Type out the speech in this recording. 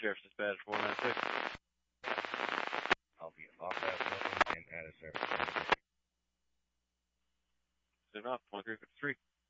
Sheriff's Dispatch 496. I'll be off that building and at a service. Soon off, 2353.